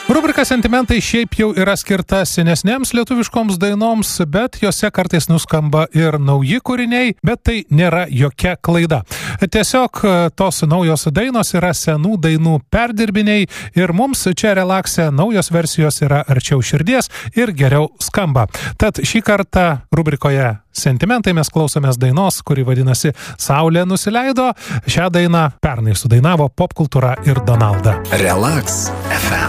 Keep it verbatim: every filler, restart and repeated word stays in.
Rubrika Sentimentai šiaip jau yra skirta senesnėms lietuviškoms dainoms, bet jose kartais nuskamba ir nauji kūriniai, bet tai nėra jokia klaida. Tiesiog tos naujos dainos yra senų dainų perdirbiniai ir mums čia relakse naujos versijos yra arčiau širdies ir geriau skamba. Tad šį kartą rubrikoje Sentimentai mes klausomės dainos, kuri vadinasi Saulė nusileido. Šią dainą pernai sudainavo Popkultūra ir Donalda. Relax F M.